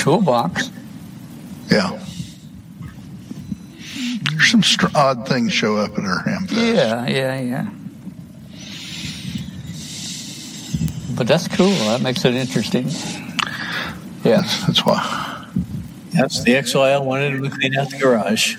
toolbox. Yeah. There's some odd things show up at our Hamfest. Yeah. But that's cool. That makes it interesting. Yeah. That's why. Yes, the XOL wanted to clean out the garage.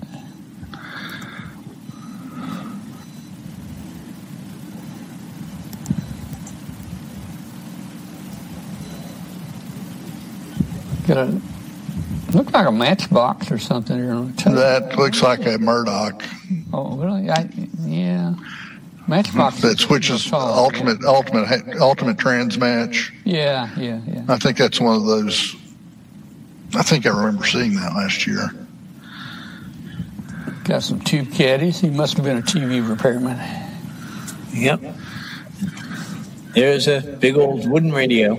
Look like a matchbox or something. That looks like a Murdoch. Oh, really? Yeah. Matchbox. That switches ultimate trans match. Yeah. I think that's one of those. I think I remember seeing that last year. Got some tube caddies. He must have been a TV repairman. Yep. There's a big old wooden radio.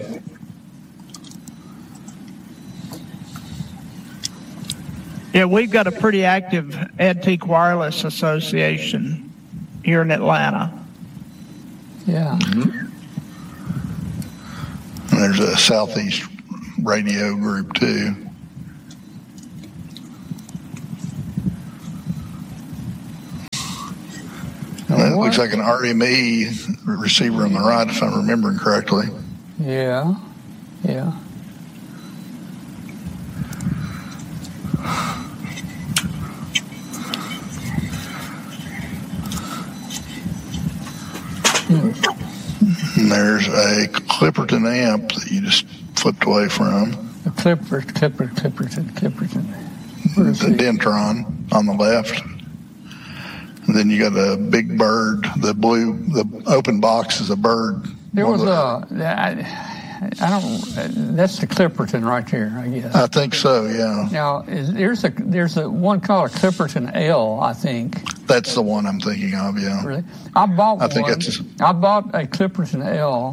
Yeah, we've got a pretty active Antique Wireless Association here in Atlanta. Yeah. Mm-hmm. And there's a Southeast radio group, too. That looks like an RME receiver on the right, if I'm remembering correctly. Yeah. And there's a Clipperton amp that you just flipped away from. The Clipperton. The Dentron on the left. And then you got a big bird. The open box is a bird. There was that's the Clipperton right there, I guess. I think so, yeah. Now, there's a one called a Clipperton L, I think. That's the one I'm thinking of, yeah. Really? I bought I think one. I bought a Clipperton L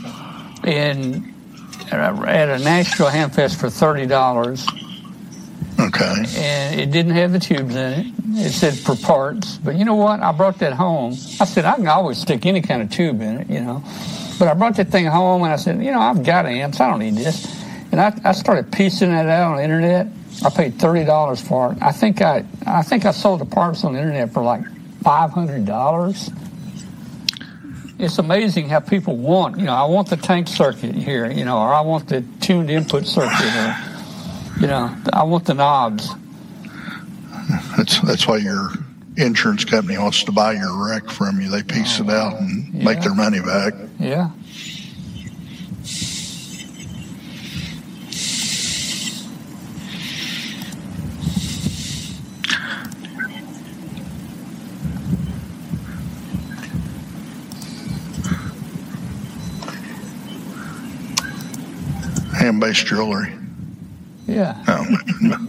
at a Nashville Hamfest for $30. Okay. And it didn't have the tubes in it. It said for parts. But you know what? I brought that home. I said, I can always stick any kind of tube in it, But I brought that thing home, and I said, I've got amps. I don't need this. And I started piecing it out on the internet. I paid $30 for it. I think I sold the parts on the internet for like $500. It's amazing how people want, I want the tank circuit here, or I want the tuned input circuit, or, I want the knobs. That's why your insurance company wants to buy your wreck from you. They piece it out and make their money back. Yeah. Hand-based jewelry. Yeah. No.